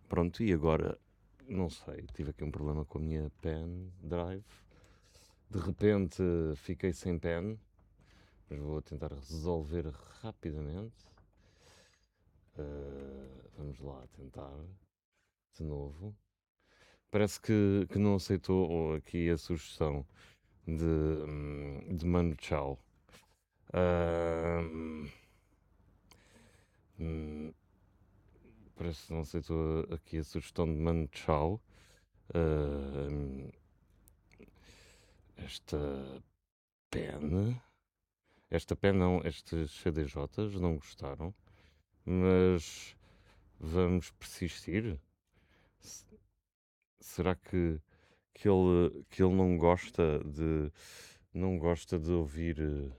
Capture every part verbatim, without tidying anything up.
Pronto, e agora, não sei, tive aqui um problema com a minha pen drive. De repente fiquei sem pen, mas vou tentar resolver rapidamente. Uh, vamos lá tentar de novo. Parece que, que não aceitou aqui a sugestão de, de Mano Chao. Uh, hum, parece que não aceitou aqui a sugestão de Mano Chao. Uh, esta pen, esta pen não, estes C D Js não gostaram, mas vamos persistir. S- Será que, que, ele, que ele não gosta de não gosta de ouvir? eh,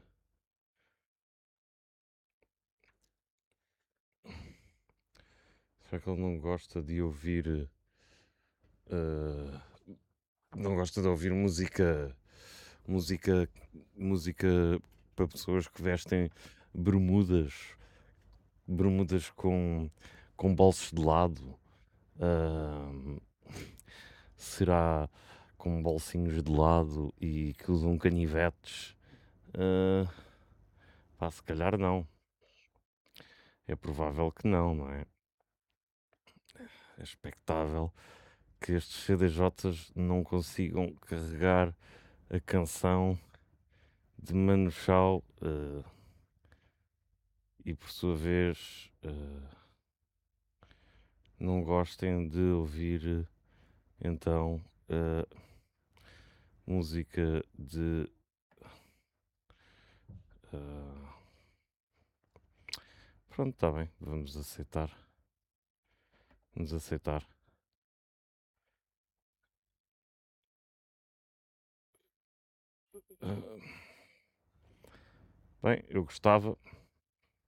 Será que ele não gosta de ouvir? eh, não gosta de ouvir música, música, música para pessoas que vestem bermudas, bermudas com, com bolsos de lado. Ah, será com bolsinhos de lado e que usam canivetes? Ah, pá, se calhar não. É provável que não, não é? É expectável que estes C D Js não consigam carregar a canção de Manu Chao ah, e, por sua vez, ah, não gostem de ouvir então a música de. ah, Pronto, está bem, vamos aceitar. Vamos aceitar. Ah, bem, eu gostava